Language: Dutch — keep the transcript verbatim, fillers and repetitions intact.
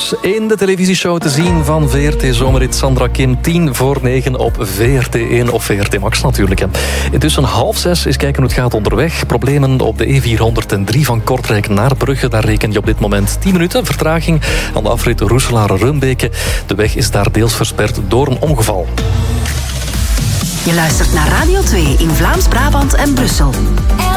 dus in de televisieshow te zien van V R T Zomerrit Sandra Kim. Tien voor negen op V R T één of V R T Max natuurlijk. Intussen half zes eens kijken hoe het gaat onderweg. Problemen op de E vierhonderddrie van Kortrijk naar Brugge. Daar reken je op dit moment tien minuten vertraging aan de afrit Roeselaar-Reumbeke. De weg is daar deels versperd door een ongeval. Je luistert naar Radio twee in Vlaams-Brabant en Brussel.